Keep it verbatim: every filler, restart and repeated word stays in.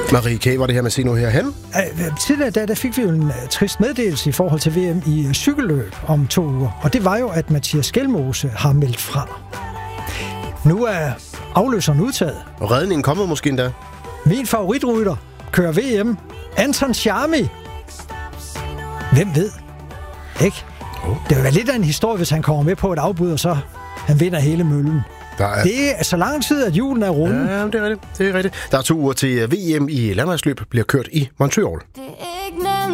Marie K., var det her med at se nu herhen? Tidligere der, der fik vi jo en uh, trist meddelelse i forhold til V M i uh, cykelløb om to uger. Og det var jo, at Mathias Skelmose har meldt fra. Nu er afløseren udtaget. Og redningen kommer måske endda. Min favoritrytter kører V M. Anton Charmi. Hvem ved? Ikke? Oh. Det vil være lidt af en historie, hvis han kommer med på et afbud, og så han vinder hele møllen. Er... Det er så lang tid, at julen er runde. Ja, det er rigtigt. Det er rigtigt. Der er to uger til V M i landevejsløb bliver kørt i Montreal.